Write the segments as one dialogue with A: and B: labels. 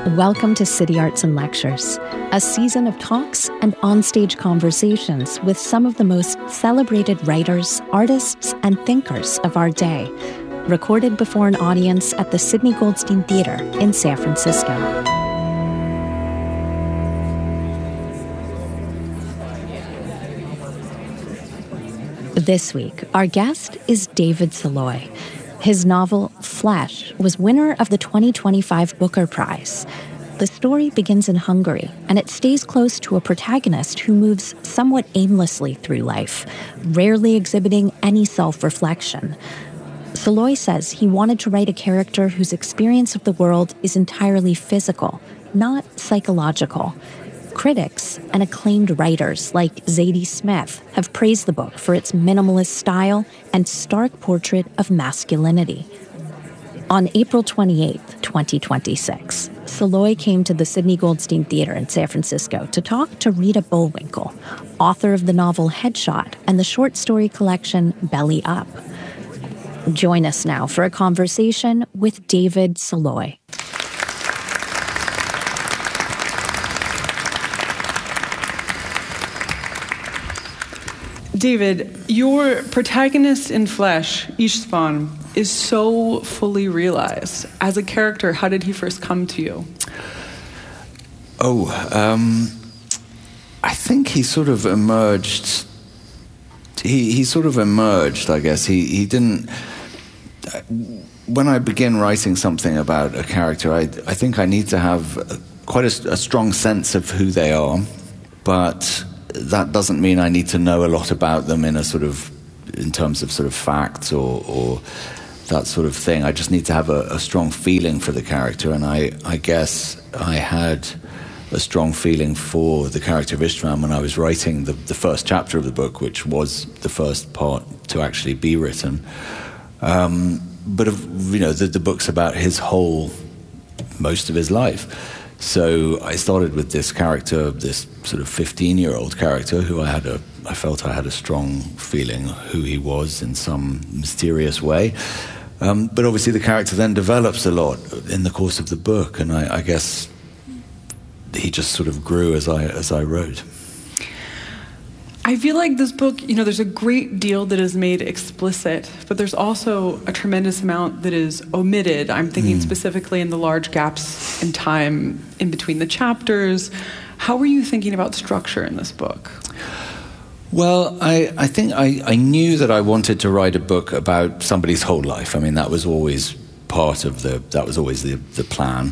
A: Welcome to City Arts and Lectures, a season of talks and onstage conversations with some of the most celebrated writers, artists, and thinkers of our day, recorded before an audience at the Sidney Goldstein Theater in San Francisco. This week, our guest is David Saloy. His novel, Flesh, was winner of the 2025 Booker Prize. The story begins in Hungary, and it stays close to a protagonist who moves somewhat aimlessly through life, rarely exhibiting any self-reflection. Saloy says he wanted to write a character whose experience of the world is entirely physical, not psychological. Critics and acclaimed writers like Zadie Smith have praised the book for its minimalist style and stark portrait of masculinity. On April 28, 2026, Saloy came to the Sidney Goldstein Theater in San Francisco to talk to Rita Bullwinkle, author of the novel Headshot and the short story collection Belly Up. Join us now for a conversation with David Saloy.
B: David, your protagonist in Flesh, István, is so fully realized. As a character, how did he first come to you?
C: I think he sort of emerged. He sort of emerged, I guess. He didn't. When I begin writing something about a character, I think I need to have quite a strong sense of who they are, but that doesn't mean I need to know a lot about them in terms of sort of facts or that sort of thing. I just need to have a strong feeling for the character, and I guess I had a strong feeling for the character of István when I was writing the first chapter of the book, which was the first part to actually be written. But the book's about most of his life. So I started with this character, this sort of 15-year-old character who I felt I had a strong feeling who he was in some mysterious way. But obviously the character then develops a lot in the course of the book, and I guess he just sort of grew as I wrote.
B: I feel like this book, there's a great deal that is made explicit, but there's also a tremendous amount that is omitted. I'm thinking specifically in the large gaps in time in between the chapters. How were you thinking about structure in this book?
C: Well, I think I knew that I wanted to write a book about somebody's whole life. I mean, that was always the plan.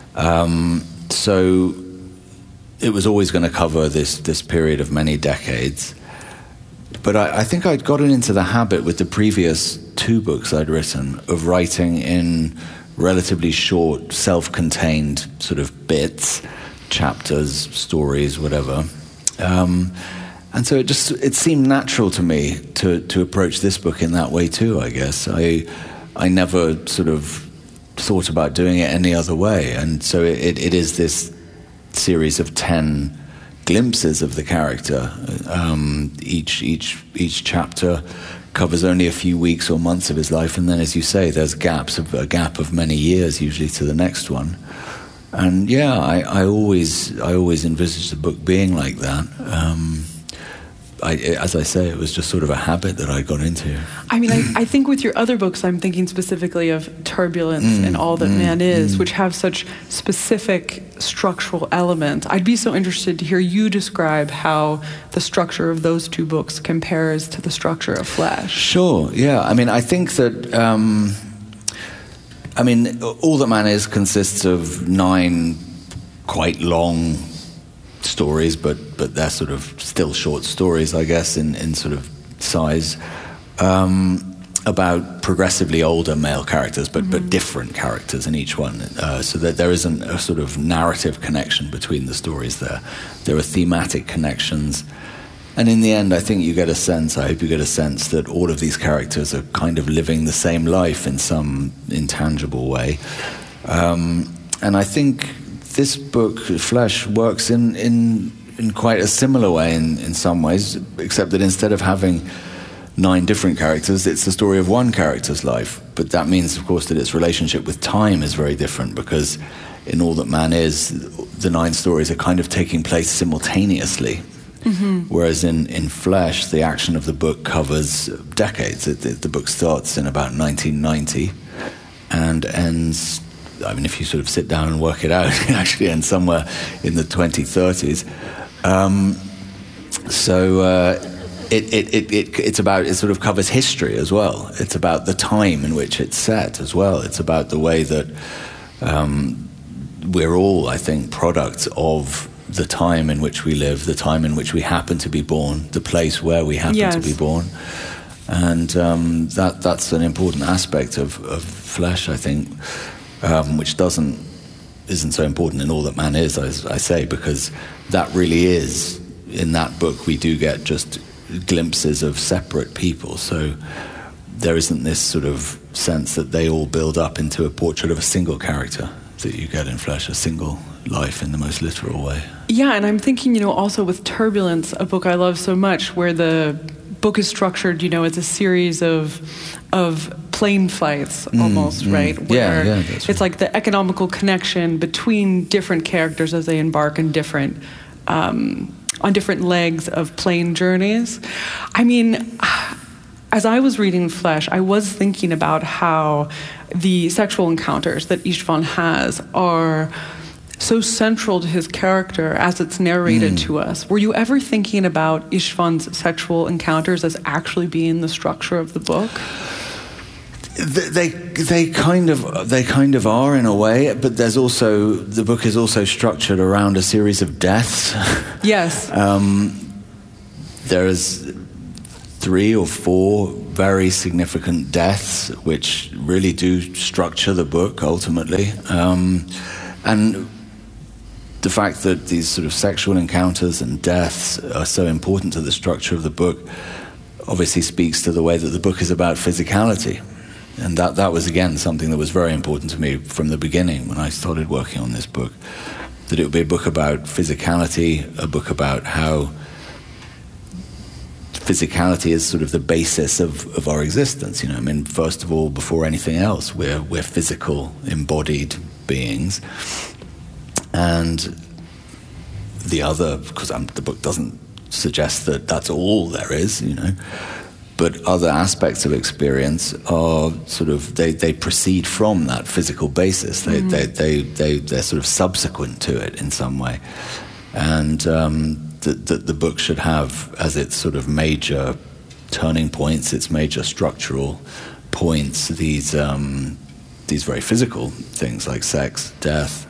C: So it was always going to cover this period of many decades. But I think I'd gotten into the habit with the previous two books I'd written of writing in relatively short, self-contained sort of bits, chapters, stories, whatever. And so it seemed natural to me to approach this book in that way too, I guess. I never sort of thought about doing it any other way. And so it is this series of 10 glimpses of the character. Each chapter covers only a few weeks or months of his life, and then, as you say, there's a gap of many years usually to the next one. And yeah, I always envisaged the book being like that. As I say, it was just sort of a habit that I got into.
B: I mean, I think with your other books, I'm thinking specifically of Turbulence and All That Man Is, which have such specific structural elements. I'd be so interested to hear you describe how the structure of those two books compares to the structure of Flesh.
C: Sure, yeah. I mean, I think that... All That Man Is consists of 9 quite long stories, but they're sort of still short stories, I guess, in sort of size, about progressively older male characters, but different characters in each one, so that there isn't a sort of narrative connection between the stories there. There are thematic connections. And in the end, I think I hope you get a sense that all of these characters are kind of living the same life in some intangible way. And I think this book, Flesh, works in quite a similar way in some ways, except that instead of having 9 different characters, it's the story of one character's life. But that means, of course, that its relationship with time is very different, because in All That Man Is, the 9 stories are kind of taking place simultaneously. Whereas in Flesh, the action of the book covers decades. The book starts in about 1990 and ends, I mean, if you sort of sit down and work it out, it actually ends somewhere in the 2030s. It sort of covers history as well. It's about the time in which it's set as well. It's about the way that we're all, I think, products of the time in which we live, the time in which we happen to be born, the place where we happen to be born. And that's an important aspect of Flesh, I think, which isn't so important in All That Man Is, as I say, because that really is, in that book, we do get just glimpses of separate people. So there isn't this sort of sense that they all build up into a portrait of a single character that you get in Flesh, a single life in the most literal way.
B: Yeah, and I'm thinking, also with Turbulence, a book I love so much, where the book is structured, as a series of plane flights almost, right? Where
C: that's
B: it's like the economical connection between different characters as they embark on different legs of plane journeys. I mean, as I was reading Flesh, I was thinking about how the sexual encounters that Istvan has are so central to his character as it's narrated to us. Were you ever thinking about Istvan's sexual encounters as actually being the structure of the book?
C: They kind of are in a way, but there's also, the book is also structured around a series of deaths.
B: Yes.
C: There's 3 or 4 very significant deaths, which really do structure the book ultimately. And the fact that these sort of sexual encounters and deaths are so important to the structure of the book obviously speaks to the way that the book is about physicality. And that was, again, something that was very important to me from the beginning when I started working on this book, that it would be a book about physicality, a book about how physicality is sort of the basis of our existence. I mean, first of all, before anything else, we're physical, embodied beings. And the other, because the book doesn't suggest that that's all there is, but other aspects of experience are sort of, they proceed from that physical basis. They're sort of subsequent to it in some way. And the book should have as its sort of major turning points, its major structural points, these very physical things like sex, death.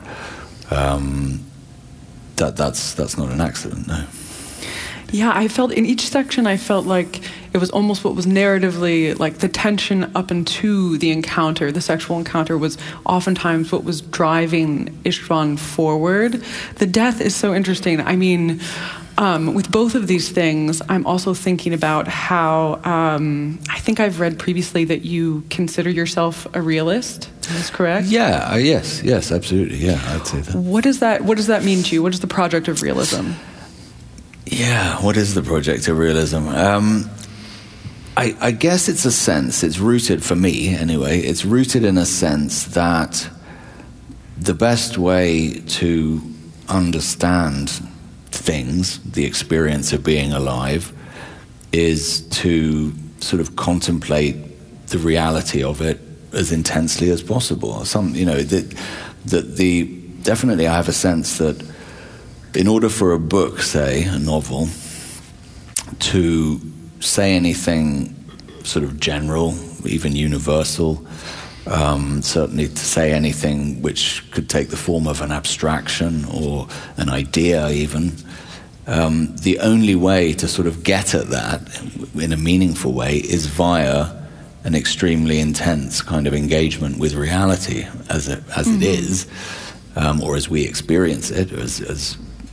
C: That's not an accident, no.
B: Yeah, I felt in each section, I felt like it was almost what was narratively like the tension up into the encounter. The sexual encounter was oftentimes what was driving Istvan forward. The death is so interesting. I mean, with both of these things, I'm also thinking about how I think I've read previously that you consider yourself a realist. Is this correct?
C: Yeah. Yes, absolutely. Yeah, I'd say that.
B: What does that mean to you? What is the project of realism?
C: Yeah, what is the project of realism? I guess it's a sense, it's rooted, for me anyway, it's rooted in a sense that the best way to understand things, the experience of being alive, is to sort of contemplate the reality of it as intensely as possible. Definitely I have a sense that in order for a book, say, a novel, to say anything sort of general, even universal, certainly to say anything which could take the form of an abstraction or an idea even, the only way to sort of get at that in a meaningful way is via an extremely intense kind of engagement with reality as it is, or as we experience it, as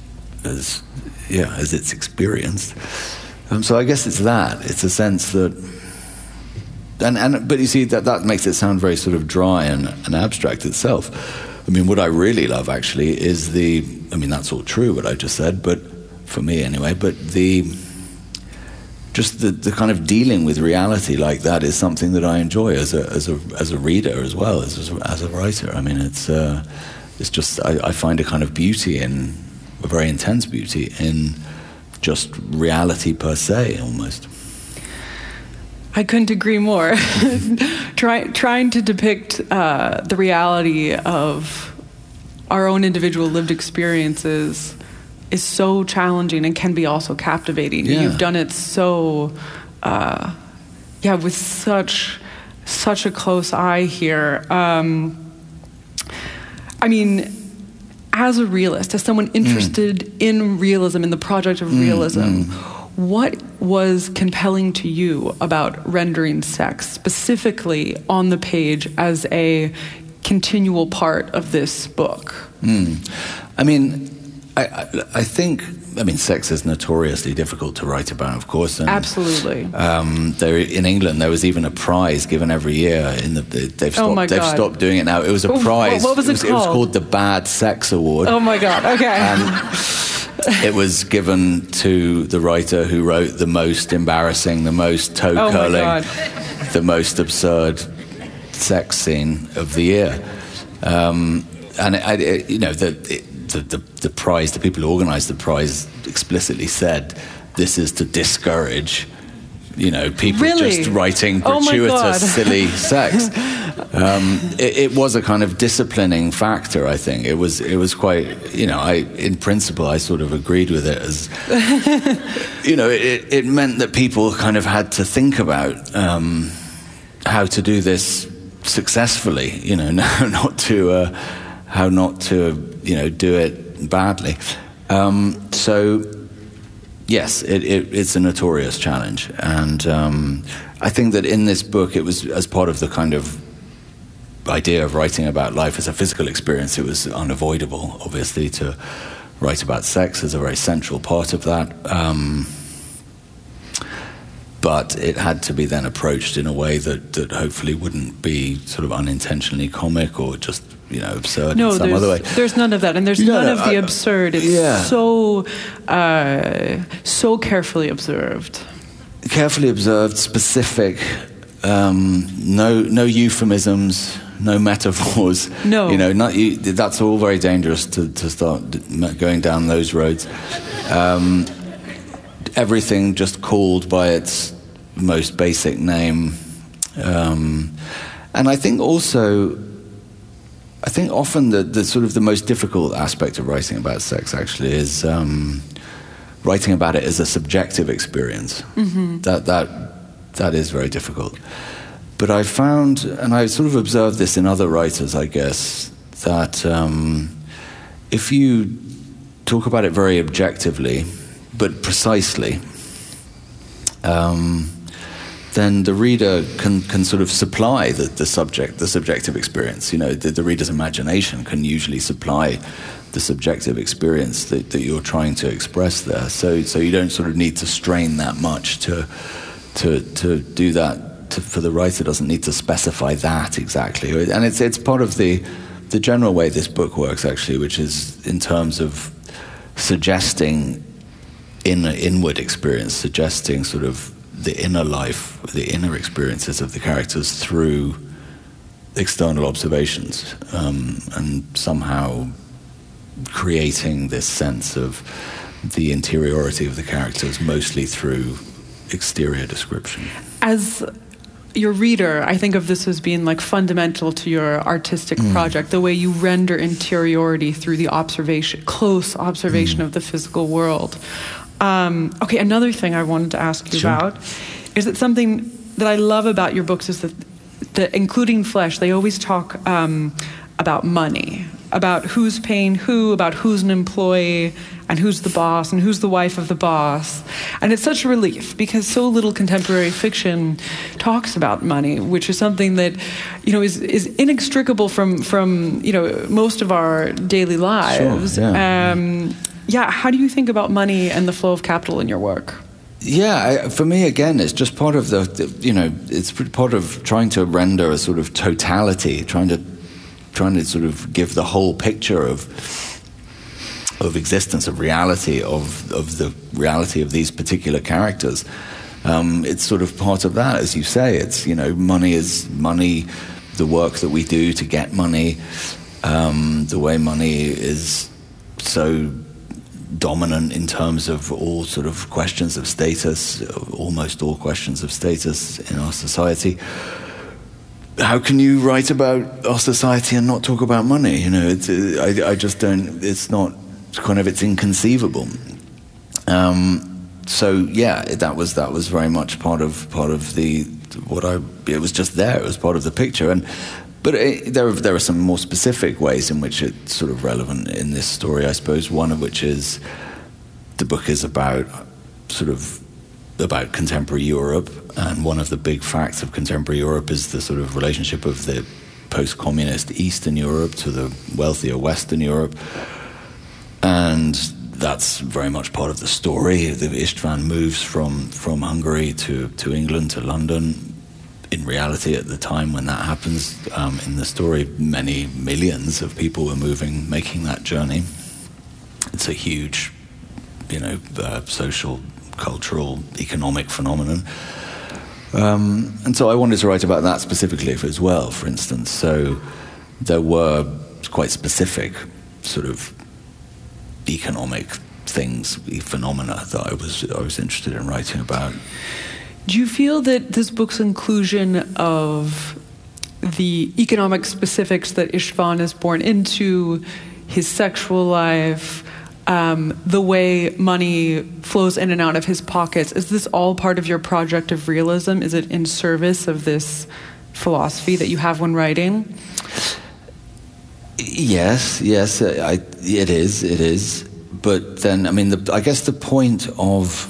C: it's experienced. So I guess it's that. It's a sense that, but you see that makes it sound very sort of dry and abstract itself. I mean, what I really love actually is that's all true what I just said, but for me anyway. But the kind of dealing with reality like that is something that I enjoy as a reader as well as a writer. I mean, it's it's just I find a kind of beauty in a very intense beauty in just reality per se, almost.
B: I couldn't agree more. Trying to depict the reality of our own individual lived experiences is so challenging and can be also captivating.
C: Yeah.
B: You've done it so, with such a close eye here. I mean, as a realist, as someone interested in realism, in the project of realism, what was compelling to you about rendering sex, specifically on the page, as a continual part of this book?
C: I mean, I think, sex is notoriously difficult to write about, of course. And,
B: absolutely.
C: In England, there was even a prize given every year. They've stopped doing it now. It was a prize.
B: What was it called?
C: It was called the Bad Sex Award.
B: Oh my God! Okay.
C: And it was given to the writer who wrote the most embarrassing, the most toe-curling, the most absurd sex scene of the year. The prize, the people who organised the prize explicitly said, this is to discourage, people just writing gratuitous, silly sex. It was a kind of disciplining factor, I think. It was quite, in principle, I sort of agreed with it as, it meant that people kind of had to think about how to do this successfully, how not to do it badly. So, yes, it's a notorious challenge. And I think that in this book, it was as part of the kind of idea of writing about life as a physical experience, it was unavoidable, obviously, to write about sex as a very central part of that. But it had to be then approached in a way that hopefully wouldn't be sort of unintentionally comic or just, absurd in some other way.
B: There's none of that, and there's none of the absurd. It's so carefully observed. Carefully observed,
C: specific, no euphemisms, no metaphors.
B: No.
C: That's all very dangerous to start going down those roads. Everything just called by its most basic name. And I think often the sort of the most difficult aspect of writing about sex actually is writing about it as a subjective experience. Mm-hmm. That is very difficult. But I found, and I sort of observed this in other writers, I guess, that if you talk about it very objectively, but precisely, then the reader can sort of supply the subjective experience. The reader's imagination can usually supply the subjective experience that you're trying to express there. So you don't sort of need to strain that much to do that. For the writer, doesn't need to specify that exactly. And it's part of the general way this book works, actually, which is in terms of suggesting inward experience, suggesting sort of the inner life, the inner experiences of the characters through external observations, and somehow creating this sense of the interiority of the characters mostly through exterior description.
B: As your reader, I think of this as being like fundamental to your artistic project, the way you render interiority through the close observation of the physical world. Okay, another thing I wanted to ask you about is that something that I love about your books is that including Flesh, they always talk about money, about who's paying who, about who's an employee, and who's the boss, and who's the wife of the boss. And it's such a relief, because so little contemporary fiction talks about money, which is something that, is inextricable from most of our daily lives.
C: Sure, yeah.
B: How do you think about money and the flow of capital in your work?
C: Yeah, for me, again, it's just part of it's part of trying to render a sort of totality, trying to sort of give the whole picture of existence, of reality, of the reality of these particular characters. It's sort of part of that, as you say. It's money is money, the work that we do to get money. the way money is so dominant in terms of all sort of questions of status, almost all questions of status in our society. How can you write about our society and not talk about money? You know, I just don't. It's not kind of. It's inconceivable. So yeah, that was very much part of the it was just there. It was part of the picture, but there are some more specific ways in which it's sort of relevant in this story, I suppose. One of which is the book is about contemporary Europe, and one of the big facts of contemporary Europe is the sort of relationship of the post-communist Eastern Europe to the wealthier Western Europe, and that's very much part of the story. Istvan moves from Hungary to England, to London. In reality, at the time when that happens, in the story, many millions of people were making that journey. It's a huge, social, cultural, economic phenomenon. And so I wanted to write about that specifically as well, for instance. So there were quite specific sort of economic things, phenomena that I was interested in writing about.
B: Do you feel that this book's inclusion of the economic specifics that Istvan is born into, his sexual life, the way money flows in and out of his pockets, is this all part of your project of realism? Is it in service of this philosophy that you have when writing?
C: Yes, it is. But then, I guess the point of...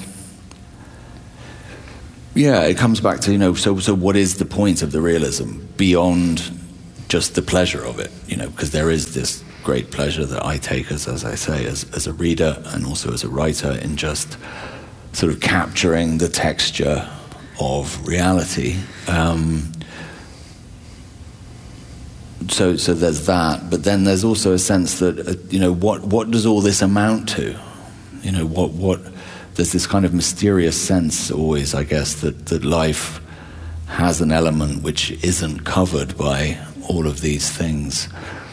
C: Yeah, it comes back to, so what is the point of the realism beyond just the pleasure of it? Because there is this great pleasure that I take, as I say, as a reader and also as a writer, in just sort of capturing the texture of reality. So there's that, but then there's also a sense that, what does all this amount to? What there's this kind of mysterious sense always, I guess, that life has an element which isn't covered by all of these things.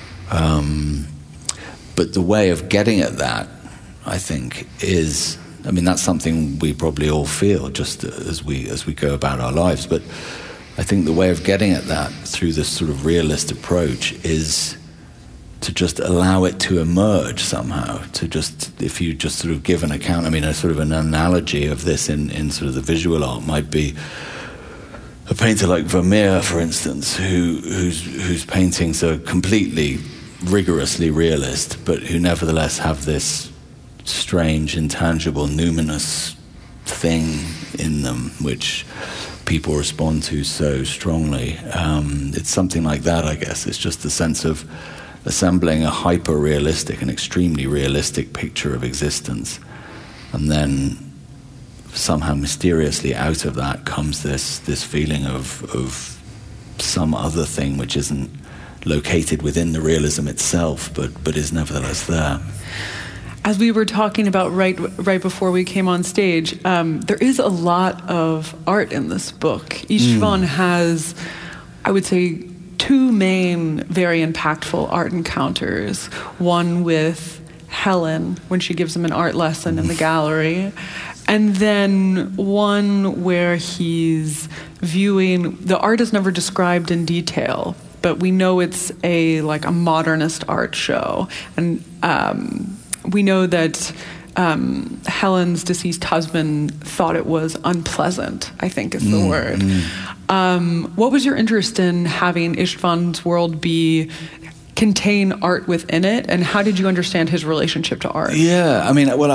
C: But the way of getting at that, I think, is... that's something we probably all feel just as we go about our lives. But I think the way of getting at that through this sort of realist approach is to just allow it to emerge somehow, if you just sort of give an account. A sort of an analogy of this in sort of the visual art might be a painter like Vermeer, for instance, whose paintings are completely rigorously realist, but who nevertheless have this strange, intangible, numinous thing in them which people respond to so strongly. It's something like that, I guess. It's just the sense of assembling a hyper-realistic and extremely realistic picture of existence, and then somehow mysteriously out of that comes this feeling of some other thing which isn't located within the realism itself, but is nevertheless there.
B: As we were talking about right before we came on stage, there is a lot of art in this book. Istvan has, I would say, two main, very impactful art encounters. One with Helen, when she gives him an art lesson in the gallery, and then one where he's viewing... The art is never described in detail, but we know it's a modernist art show. And we know that Helen's deceased husband thought it was unpleasant, I think is the word. What was your interest in having Istvan's world contain art within it, and how did you understand his relationship to art?
C: Yeah,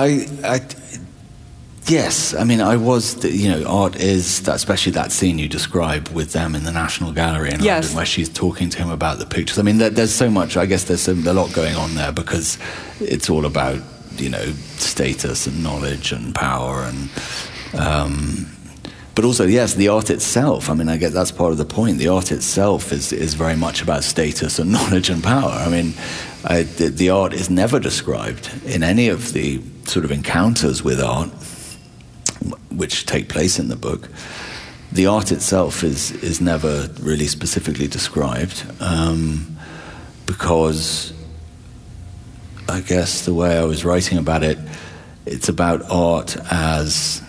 C: yes, I was, art is, that, especially that scene you describe with them in the National Gallery in London, where she's talking to him about the pictures. There's so much, I guess there's a lot going on there, because it's all about, status and knowledge and power and... But also, yes, the art itself, I guess that's part of the point. The art itself is very much about status and knowledge and power. The art is never described in any of the sort of encounters with art which take place in the book. The art itself is never really specifically described. because I guess the way I was writing about it, it's about art as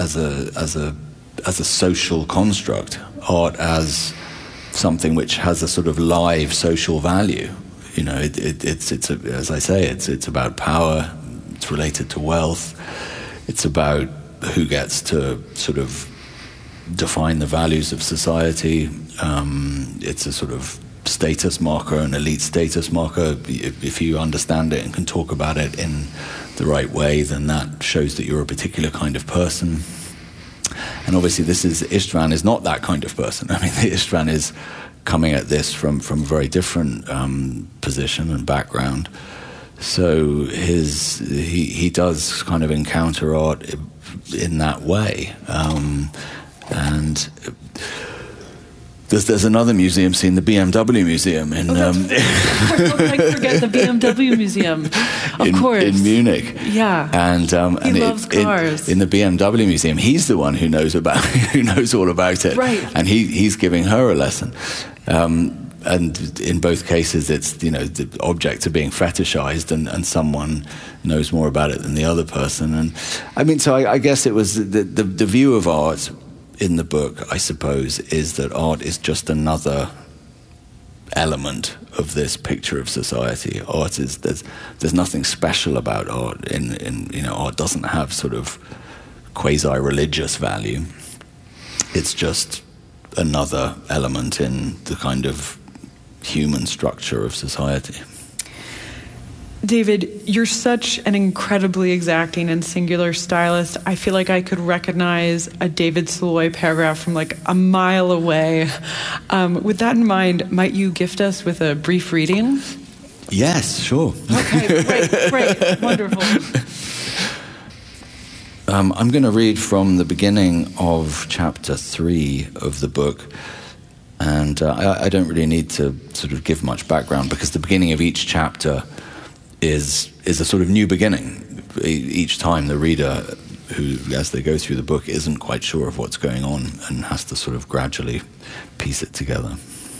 C: a social construct, art as something which has a sort of live social value. You know, it's as I say, it's about power. It's related to wealth. It's about who gets to sort of define the values of society. It's a sort of status marker, an elite status marker. If you understand it and can talk about it in the right way, then that shows that you're a particular kind of person. And obviously Istvan is not that kind of person. I mean, Istvan is coming at this from a very different position and background. So he does kind of encounter art in that way. And there's another museum scene, the BMW Museum in.
B: How could I forget the BMW Museum? Of course,
C: in Munich.
B: Yeah,
C: and
B: he loves cars.
C: In the BMW Museum, he's the one who knows all about it,
B: right?
C: And he's giving her a lesson. And in both cases, it's, you know, the objects are being fetishized, and someone knows more about it than the other person. And I mean, so I guess it was the view of art in the book, I suppose, is that art is just another element of this picture of society. Art is there's nothing special about art. In you know, art doesn't have sort of quasi-religious value. It's just another element in the kind of human structure of society.
B: David, you're such an incredibly exacting and singular stylist. I feel like I could recognize a David Saloy paragraph from like a mile away. With that in mind, might you gift us with a brief reading?
C: Yes, sure.
B: Okay, great, wonderful.
C: I'm going to read from the beginning of chapter 3 of the book. And I don't really need to sort of give much background, because the beginning of each chapter is a sort of new beginning. Each time the reader, who, as they go through the book, isn't quite sure of what's going on and has to sort of gradually piece it together.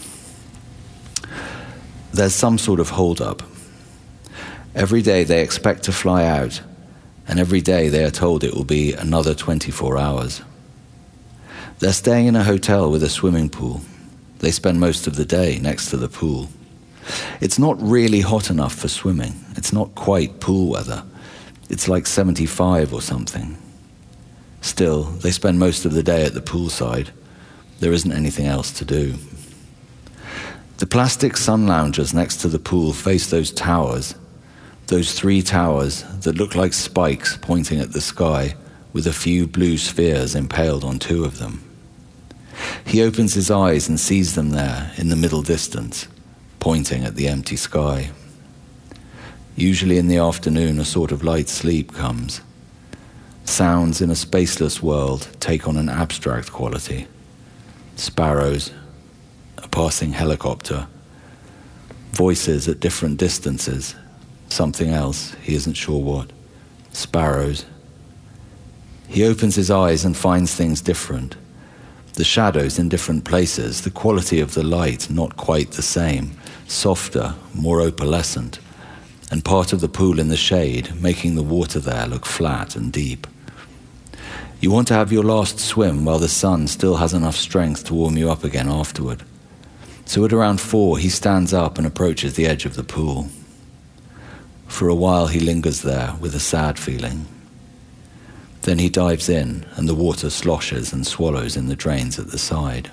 C: There's some sort of hold-up. Every day they expect to fly out, and every day they are told it will be another 24 hours. They're staying in a hotel with a swimming pool. They spend most of the day next to the pool. It's not really hot enough for swimming. It's not quite pool weather. It's like 75 or something. Still, they spend most of the day at the poolside. There isn't anything else to do. The plastic sun loungers next to the pool face those towers, those 3 towers that look like spikes pointing at the sky, with a few blue spheres impaled on 2 of them. He opens his eyes and sees them there in the middle distance, pointing at the empty sky. Usually in the afternoon, a sort of light sleep comes. Sounds in a spaceless world take on an abstract quality. Sparrows, a passing helicopter, voices at different distances, something else, he isn't sure what. Sparrows. He opens his eyes and finds things different. The shadows in different places, the quality of the light not quite the same, softer, more opalescent, and part of the pool in the shade, making the water there look flat and deep. You want to have your last swim while the sun still has enough strength to warm you up again afterward. So at around 4, he stands up and approaches the edge of the pool. For a while he lingers there with a sad feeling. Then he dives in, and the water sloshes and swallows in the drains at the side.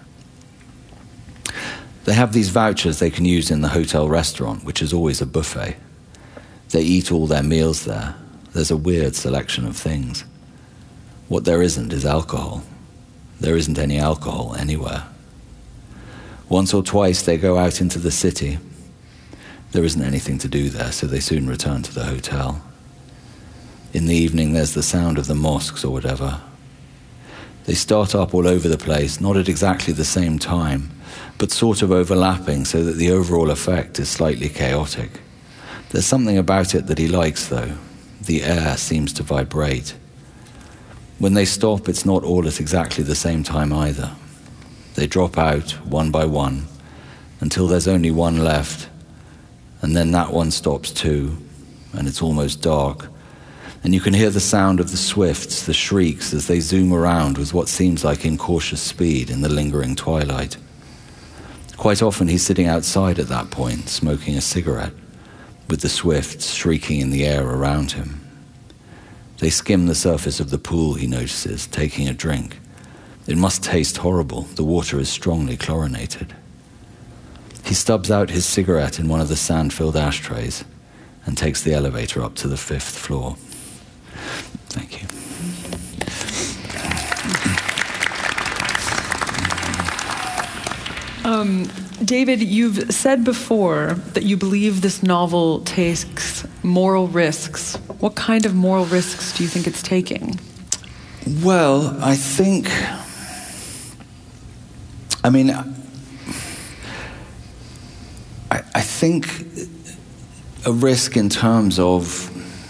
C: They have these vouchers they can use in the hotel restaurant, which is always a buffet. They eat all their meals there. There's a weird selection of things. What there isn't is alcohol. There isn't any alcohol anywhere. Once or twice they go out into the city. There isn't anything to do there, so they soon return to the hotel. In the evening, there's the sound of the mosques or whatever. They start up all over the place, not at exactly the same time, but sort of overlapping so that the overall effect is slightly chaotic. There's something about it that he likes, though. The air seems to vibrate. When they stop, it's not all at exactly the same time either. They drop out, one by one, until there's only one left, And then that one stops too, and it's almost dark. And you can hear the sound of the swifts, the shrieks, as they zoom around with what seems like incautious speed in the lingering twilight. Quite often he's sitting outside at that point, smoking a cigarette, with the swifts shrieking in the air around him. They skim the surface of the pool, he notices, taking a drink. It must taste horrible. The water is strongly chlorinated. He stubs out his cigarette in one of the sand-filled ashtrays and takes the elevator up to the 5th floor. Thank you.
B: David, you've said before that you believe this novel takes moral risks. What kind of moral risks do you think it's taking?
C: Well, I think a risk in terms of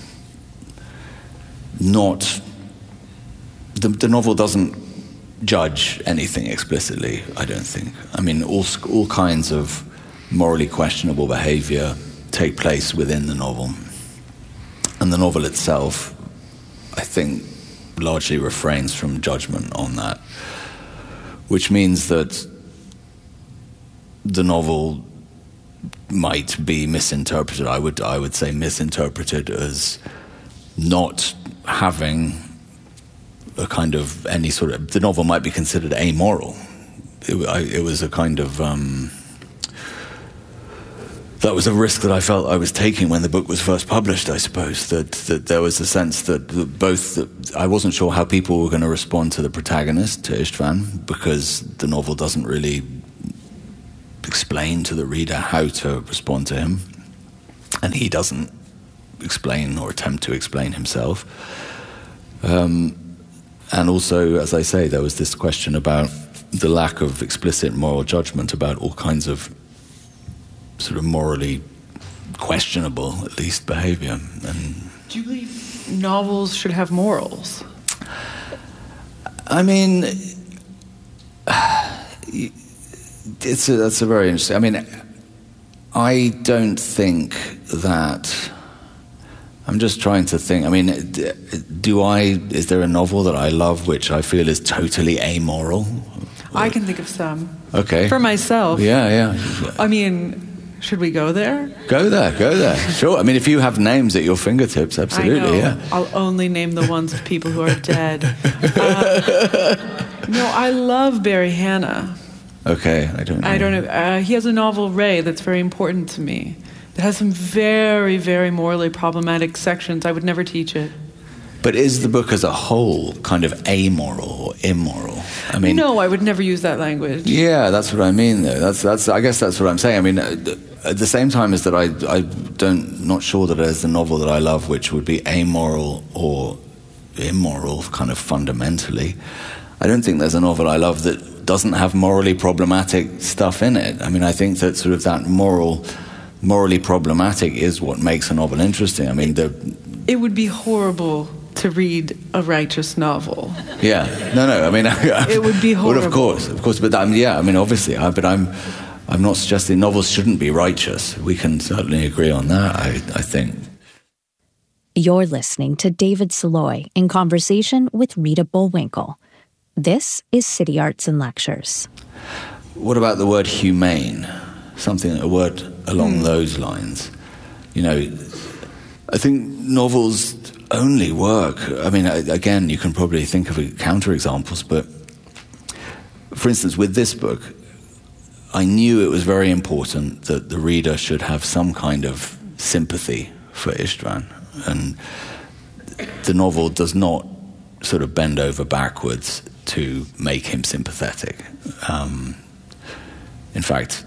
C: not... The novel doesn't judge anything explicitly, I don't think. I mean, all kinds of morally questionable behavior take place within the novel. And the novel itself, I think, largely refrains from judgment on that, which means that the novel might be misinterpreted. I would say misinterpreted as not having a kind of any sort of... The novel might be considered amoral. It was a kind of... that was a risk that I felt I was taking when the book was first published, I suppose, that there was a sense that I wasn't sure how people were going to respond to the protagonist, to István, because the novel doesn't really explain to the reader how to respond to him, and he doesn't explain or attempt to explain himself. And also, as I say, there was this question about the lack of explicit moral judgment about all kinds of sort of morally questionable, at least, behavior. And
B: do you believe novels should have morals?
C: I mean, that's a very interesting... I mean, I don't think that... I'm just trying to think. I mean, is there a novel that I love which I feel is totally amoral?
B: I can think of some.
C: Okay.
B: For myself.
C: Yeah.
B: I mean, should we go there?
C: Go there. Sure. I mean, if you have names at your fingertips, absolutely,
B: I know.
C: Yeah.
B: I'll only name the ones of people who are dead. No, I love Barry Hannah.
C: Okay, I don't know.
B: He has a novel, Ray, that's very important to me. It has some very, very morally problematic sections. I would never teach it.
C: But is the book as a whole kind of amoral or immoral? I mean,
B: no, I would never use that language.
C: Yeah, that's what I mean, though. That's. I guess that's what I'm saying. I mean, at the same time as that, not sure that there's a novel that I love which would be amoral or immoral, kind of fundamentally. I don't think there's a novel I love that doesn't have morally problematic stuff in it. I mean, I think that sort of that morally problematic is what makes a novel interesting. I mean,
B: it would be horrible to read a righteous novel.
C: Yeah, no. I mean,
B: it would be horrible.
C: Well, of course. But yeah, I mean, obviously. But I'm not suggesting novels shouldn't be righteous. We can certainly agree on that, I think.
A: You're listening to David Saloy in conversation with Rita Bullwinkle. This is City Arts and Lectures.
C: What about the word humane? A word along those lines. You know, I think novels only work. I mean, again, you can probably think of counterexamples, but for instance, with this book, I knew it was very important that the reader should have some kind of sympathy for István, and the novel does not sort of bend over backwards to make him sympathetic. In fact,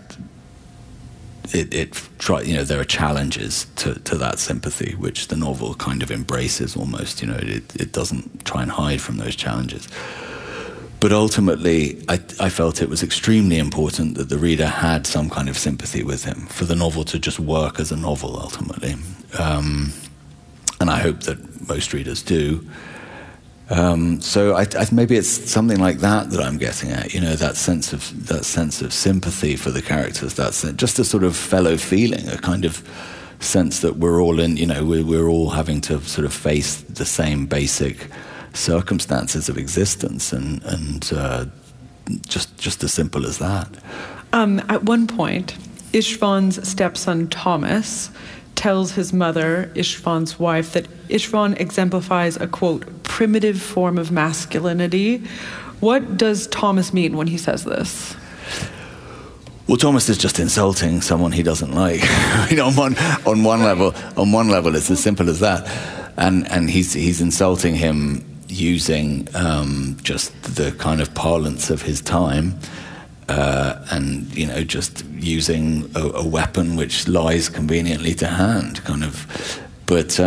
C: there are challenges to that sympathy, which the novel kind of embraces almost. You know, it doesn't try and hide from those challenges. But ultimately, I felt it was extremely important that the reader had some kind of sympathy with him, for the novel to just work as a novel, ultimately. And I hope that most readers do. So maybe it's something like that I'm getting at. That sense of sympathy for the characters. That's just a sort of fellow feeling, a kind of sense that we're all in. We're all having to sort of face the same basic circumstances of existence, and just as simple as that.
B: At one point, Istvan's stepson Thomas tells his mother, Istvan's wife, that Istvan exemplifies a, quote, primitive form of masculinity. What does Thomas mean when he says this?
C: Well, Thomas is just insulting someone he doesn't like. On one level, it's as simple as that, and he's insulting him using just the kind of parlance of his time. And just using a weapon which lies conveniently to hand, kind of. But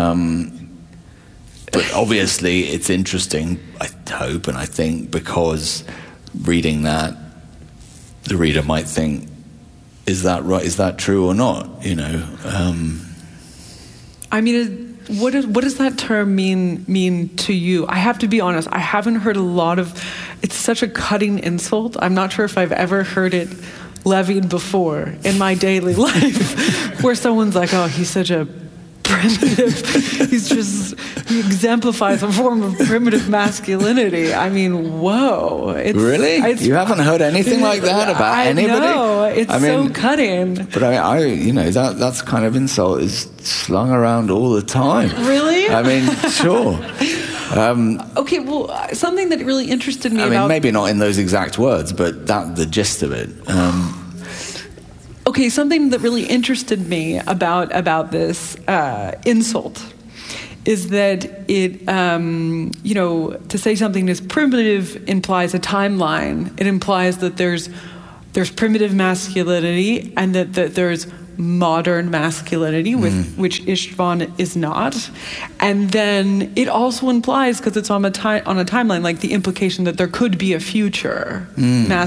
C: obviously, it's interesting. I hope and I think because reading that, the reader might think, "Is that right? Is that true or not?"
B: I mean, what does that term mean to you? I have to be honest, I haven't heard a lot of. It's such a cutting insult. I'm not sure if I've ever heard it levied before in my daily life, where someone's like, "Oh, he's such a primitive. He exemplifies a form of primitive masculinity." I mean, whoa!
C: Really? You haven't heard anything like that about anybody?
B: No, it's so cutting.
C: But that's kind of insult is slung around all the time.
B: Really?
C: I mean, sure.
B: Okay, well, something that really interested me.
C: Maybe not in those exact words, but the gist of it.
B: Okay, something that really interested me about this insult is that it, to say something is primitive implies a timeline. It implies that there's primitive masculinity and that there's modern masculinity, which Istvan is not. And then it also implies, because it's on a timeline, like the implication that there could be a future masculinity.